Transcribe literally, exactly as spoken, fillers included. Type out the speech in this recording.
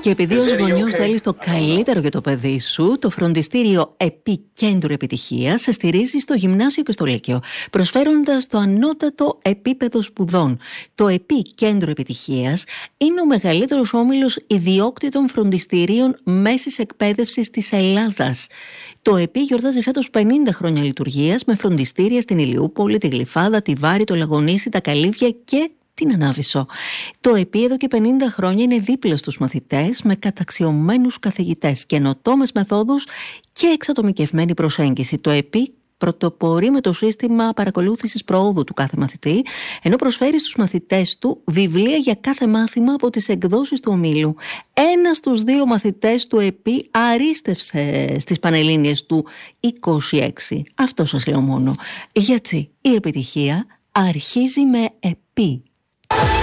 Και επειδή ως γονιός θέλεις το καλύτερο για το παιδί σου, το φροντιστήριο ΕΠΗ Κέντρο Επιτυχίας σε στηρίζει στο γυμνάσιο και στο λύκειο, προσφέροντας το ανώτατο επίπεδο σπουδών. Το ΕΠΗ Κέντρο Επιτυχίας είναι ο μεγαλύτερος όμιλος ιδιόκτητων φροντιστηρίων μέσης εκπαίδευσης της Ελλάδας. Το ΕΠΗ γιορτάζει φέτος πενήντα χρόνια λειτουργίας με φροντιστήρια στην Ηλιούπολη, τη Γλυφάδα, τη Βάρη, το Λαγονήσι, τα Καλύβια και την Ανάβησο. Το ΕΠΗ εδώ και πενήντα χρόνια είναι δίπλα στους μαθητές με καταξιωμένους καθηγητές, καινοτόμες μεθόδους και εξατομικευμένη προσέγγιση. Το ΕΠΗ πρωτοπορεί με το σύστημα παρακολούθησης προόδου του κάθε μαθητή, ενώ προσφέρει στους μαθητές του βιβλία για κάθε μάθημα από τις εκδόσεις του ομίλου. Ένας στους δύο μαθητές του ΕΠΗ αρίστευσε στις Πανελλήνιες του είκοσι έξι. Αυτό σας λέω μόνο. Γιατί η επιτυχία αρχίζει με ΕΠΗ.